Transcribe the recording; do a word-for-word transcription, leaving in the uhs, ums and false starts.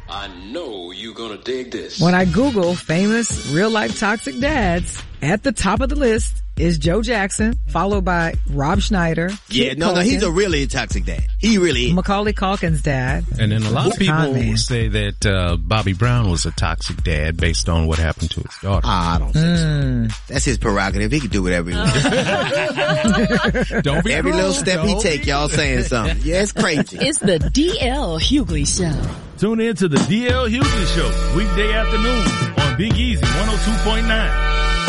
I know you're gonna dig this. When I Google famous real-life toxic dads, at the top of the list is Joe Jackson, followed by Rob Schneider. Yeah, Kit no, Culkin, no, he's a really toxic dad. He really is. Macaulay Culkin's dad. And then a lot of people Con man. say that uh Bobby Brown was a toxic dad based on what happened to his daughter. Ah, I don't think Mm. so. That's his prerogative. He can do whatever he wants. Don't be Every cruel. little step he Don't take, be- y'all saying something. Yeah, it's crazy. It's the D L Hughley Show. Tune in to the D L Hughley Show, weekday afternoons on Big Easy one oh two point nine.